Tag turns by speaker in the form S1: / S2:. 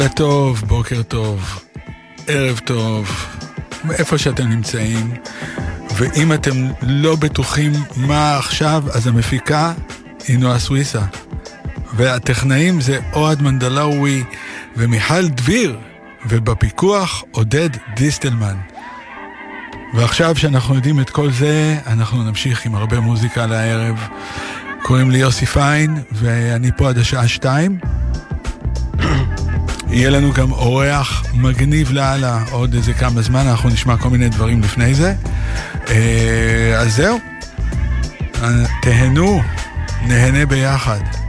S1: טוב, בוקר טוב, ערב טוב, מאיפה שאתם נמצאים, ואם אתם לא בטוחים מה עכשיו, אז המפיקה היא נועה סוויסה, והטכנאים זה אוהד מנדלאוי ומיכל דביר, ובפיקוח עודד דיסטלמן. ועכשיו שאנחנו יודעים את כל זה, אנחנו נמשיך עם הרבה מוזיקה לערב. קוראים לי יוסי פיין, ואני פה עד השעה 2. יהיה לנו גם אורח מגניב לעלה עוד איזה כמה זמן, אנחנו נשמע כל מיני דברים לפני זה. אז זהו, תהנו, נהנה ביחד.